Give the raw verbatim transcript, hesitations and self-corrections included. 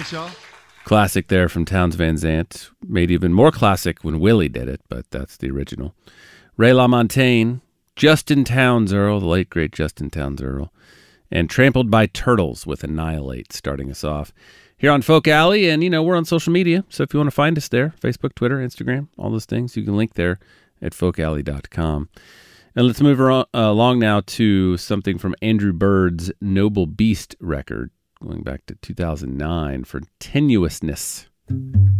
Thanks, y'all. Classic there from Townes Van Zandt. Made even more classic when Willie did it, but that's the original. Ray LaMontagne, Justin Townes Earl, the late great Justin Townes Earl, and Trampled by Turtles with Annihilate starting us off here on Folk Alley. And, you know, we're on social media, so if you want to find us there, Facebook, Twitter, Instagram, all those things, you can link there at folk alley dot com. And let's move around, uh, along now to something from Andrew Bird's Noble Beast record, going back to two thousand nine for Tenuousness.